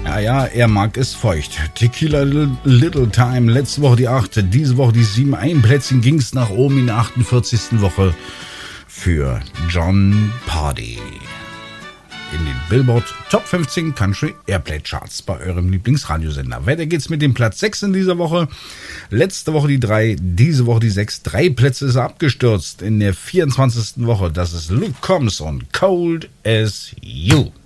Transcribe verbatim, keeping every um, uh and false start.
Ja, ja, er mag es feucht. Tequila Little Time, letzte Woche die acht, diese Woche die sieben. Ein Plätzchen ging es nach oben in der achtundvierzigsten Woche für Jon Pardi. In den Billboard Top fünfzehn Country Airplay Charts bei eurem Lieblingsradiosender. Weiter geht's mit dem Platz sechs in dieser Woche. Letzte Woche die drei, diese Woche die sechs. Drei Plätze ist er abgestürzt in der vierundzwanzigsten Woche. Das ist Luke Combs und Cold as You.